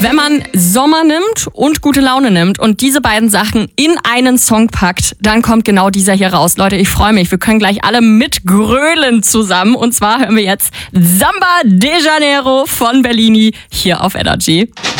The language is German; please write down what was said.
Wenn man Sommer nimmt und gute Laune nimmt und diese beiden Sachen in einen Song packt, dann kommt genau dieser hier raus. Leute, ich freue mich. Wir können gleich alle mitgrölen zusammen. Und zwar hören wir jetzt Samba de Janeiro von Bellini hier auf Energy.